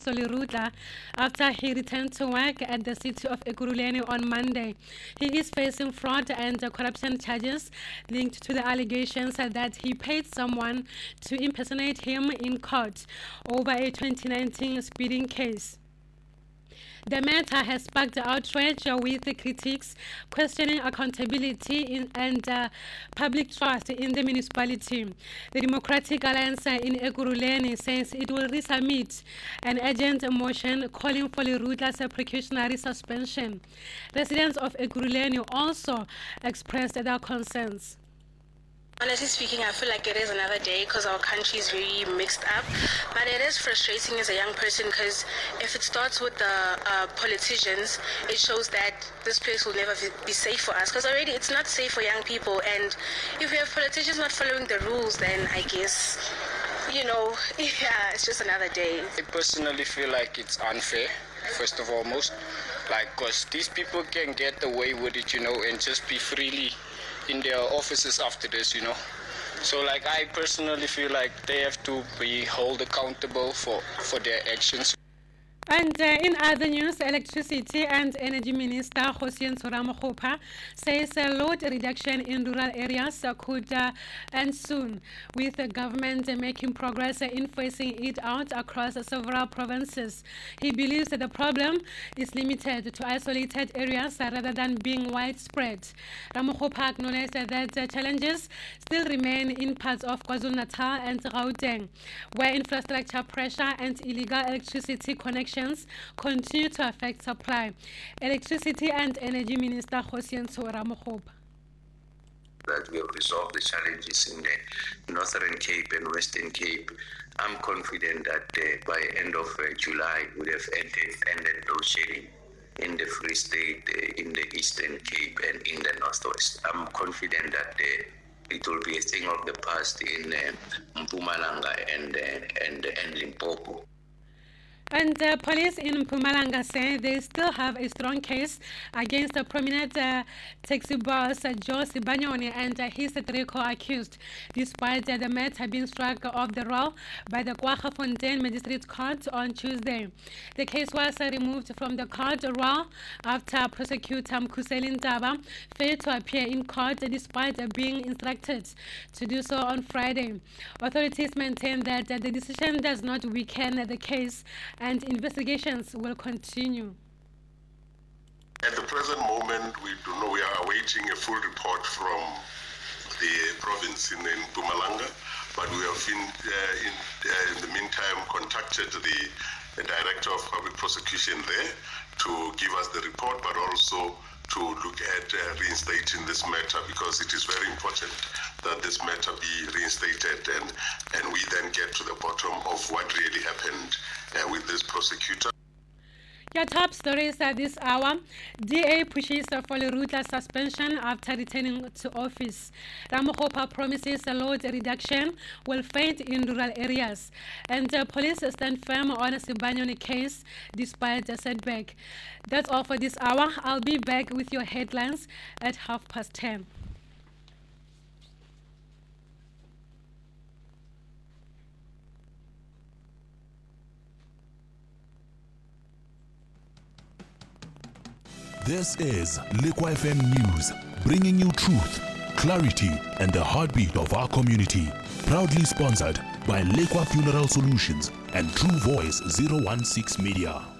Solirudla after he returned to work at the city of Ekurhuleni on Monday. He is facing fraud and corruption charges linked to the allegations that he paid someone to impersonate him in court over a 2019 speeding case. The matter has sparked outrage with critics questioning accountability and public trust in the municipality. The Democratic Alliance in Ekurhuleni says it will resubmit an urgent motion calling for Lirudla's precautionary suspension. Residents of Ekurhuleni also expressed their concerns. Honestly speaking, I feel like it is another day because our country is very mixed up. But it is frustrating as a young person because if it starts with the politicians, it shows that this place will never be safe for us because already it's not safe for young people. And if we have politicians not following the rules, then I guess, yeah, it's just another day. I personally feel like it's unfair, first of all, because these people can get away with it, and just be freely in their offices after this, So I personally feel like they have to be held accountable for their actions. And in other news, Electricity and Energy Minister Hosian Tsoramokgopa says a load reduction in rural areas could end soon, with the government making progress in phasing it out across several provinces. He believes that the problem is limited to isolated areas rather than being widespread. Ramokgopa acknowledged that challenges still remain in parts of KwaZulu-Natal and Gauteng, where infrastructure pressure and illegal electricity connections continue to affect supply. Electricity and Energy Minister Hosian Tsoramokgopa. That we have resolved the challenges in the Northern Cape and Western Cape. I'm confident that by end of July we would have ended load shedding in the Free State, in the Eastern Cape and in the Northwest. I'm confident that it will be a thing of the past in Mpumalanga and Limpopo. And police in Mpumalanga say they still have a strong case against the prominent taxi boss Joe Sibanyoni and his three co-accused, despite the matter being struck off the roll by the KwaGafontein Magistrate Court on Tuesday. The case was removed from the court roll after prosecutor Mkhuseli Ntaba failed to appear in court despite being instructed to do so on Friday. Authorities maintain that the decision does not weaken the case and investigations will continue. At the present moment, we are awaiting a full report from the province in Mpumalanga, but we have in the meantime contacted the director of public prosecution there to give us the report, but also to look at reinstating this matter, because it is very important that this matter be reinstated and we then get to the bottom of what really happened with this prosecutor. Your top stories at this hour. DA pushes for Lirudla's suspension after returning to office. Ramokgopa promises a load reduction will fade in rural areas. And police stand firm on a Sibanyoni case despite the setback. That's all for this hour. I'll be back with your headlines at 10:30. This is Lekwa FM News, bringing you truth, clarity, and the heartbeat of our community. Proudly sponsored by Lekwa Funeral Solutions and True Voice 016 Media.